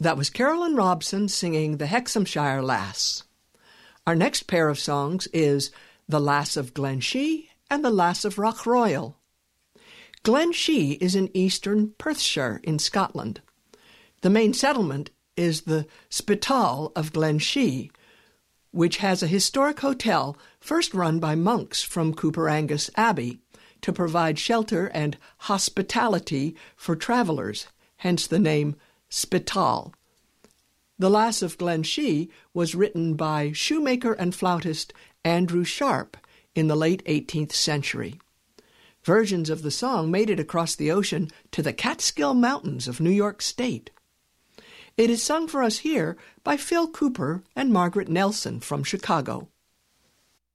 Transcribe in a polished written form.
That was Carolyn Robson singing The Hexhamshire Lass. Our next pair of songs is The Lass of Glenshee and The Lass of Rockroyal. Glenshee is in eastern Perthshire in Scotland. The main settlement is the Spital of Glenshee, which has a historic hotel first run by monks from Cooperangus Abbey to provide shelter and hospitality for travellers, hence the name Spital. The Lass of Glenshee was written by shoemaker and flautist Andrew Sharp in the late 18th century. Versions of the song made it across the ocean to the Catskill Mountains of New York State. It is sung for us here by Phil Cooper and Margaret Nelson from Chicago.